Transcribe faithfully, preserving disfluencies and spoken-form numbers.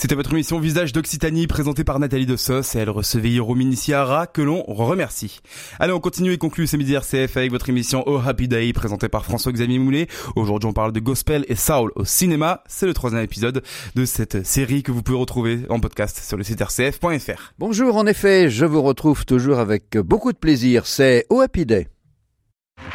C'était votre émission Visage d'Occitanie présentée par Nathalie Dessos et elle recevait Hiromi Nishihara que l'on remercie. Allez, on continue et conclut ce midi R C F avec votre émission Oh Happy Day présentée par François-Xavier Moulet. Aujourd'hui, on parle de gospel et soul au cinéma. C'est le troisième épisode de cette série que vous pouvez retrouver en podcast sur le site r c f point f r. Bonjour, en effet, je vous retrouve toujours avec beaucoup de plaisir. C'est Oh Happy Day.